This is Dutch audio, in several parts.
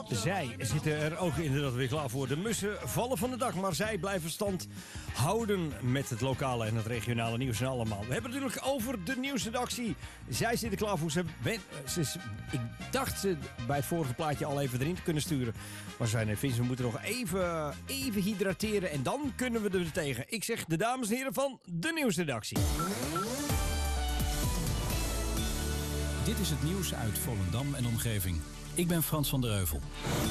Zij zitten er ook inderdaad weer klaar voor. De mussen vallen van de dak, maar zij blijven stand houden met het lokale en het regionale nieuws en allemaal. We hebben het natuurlijk over de nieuwsredactie. Zij zitten klaar voor. Ik dacht ze bij het vorige plaatje al even erin te kunnen sturen. Maar ze zeiden, Vince, we moeten nog even hydrateren en dan kunnen we er tegen. Ik zeg de dames en heren van de nieuwsredactie. Dit is het nieuws uit Volendam en omgeving. Ik ben Frans van der Heuvel.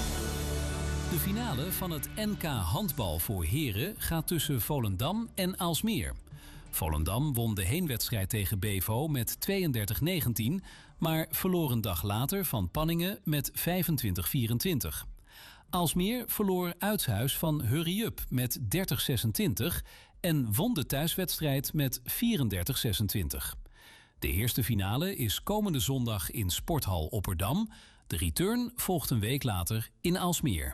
De finale van het NK handbal voor heren gaat tussen Volendam en Aalsmeer. Volendam won de heenwedstrijd tegen Bevo met 32-19, maar verloor een dag later van Panningen met 25-24. Aalsmeer verloor uitshuis van Hurry Up met 30-26 en won de thuiswedstrijd met 34-26. De eerste finale is komende zondag in Sporthal Opperdam. De return volgt een week later in Aalsmeer.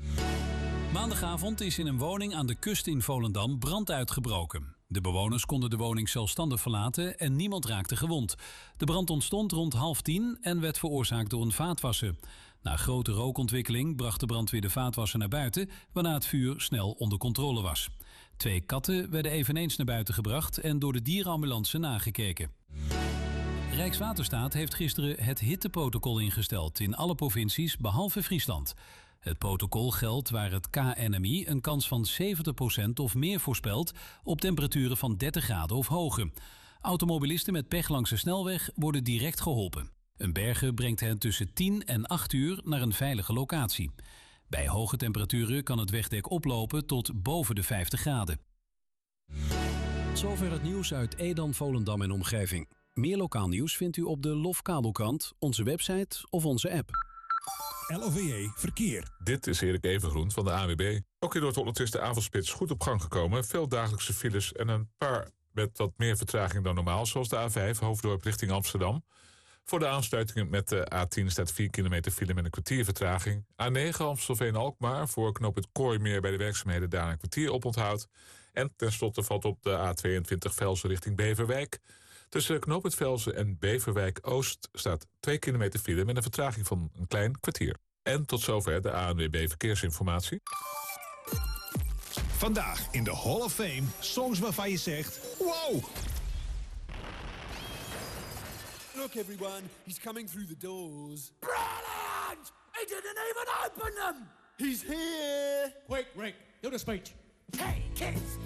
Maandagavond is in een woning aan de kust in Volendam brand uitgebroken. De bewoners konden de woning zelfstandig verlaten en niemand raakte gewond. De brand ontstond rond 9:30 en werd veroorzaakt door een vaatwasser. Na grote rookontwikkeling bracht de brandweer de vaatwasser naar buiten, waarna het vuur snel onder controle was. 2 katten werden eveneens naar buiten gebracht en door de dierenambulance nagekeken. Rijkswaterstaat heeft gisteren het hitteprotocol ingesteld in alle provincies behalve Friesland. Het protocol geldt waar het KNMI een kans van 70% of meer voorspelt op temperaturen van 30 graden of hoger. Automobilisten met pech langs de snelweg worden direct geholpen. Een berger brengt hen tussen 10 en 8 uur naar een veilige locatie. Bij hoge temperaturen kan het wegdek oplopen tot boven de 50 graden. Zover het nieuws uit Edam, Volendam en omgeving. Meer lokaal nieuws vindt u op de LOF-kabelkrant, onze website of onze app. LOVE Verkeer. Dit is Erik Evengroen van de ANWB. Ook in Noord-Holland is de avondspits goed op gang gekomen. Veel dagelijkse files en een paar met wat meer vertraging dan normaal. Zoals de A5 Hoofddorp richting Amsterdam. Voor de aansluitingen met de A10 staat 4 kilometer file met een kwartier vertraging. A9 Amstelveen-Alkmaar voor knooppunt Kooimeer bij de werkzaamheden daar een kwartier op onthoud. En tenslotte valt op de A22 Velsen richting Beverwijk. Tussen knooppunt Velsen en Beverwijk-Oost staat 2 kilometer file met een vertraging van een klein kwartier. En tot zover de ANWB Verkeersinformatie. Vandaag in de Hall of Fame songs waarvan je zegt wow! Look everyone, he's coming through the doors. Brilliant! He didn't even open them! He's here! Quick, Rick, do the speech. Hey kids,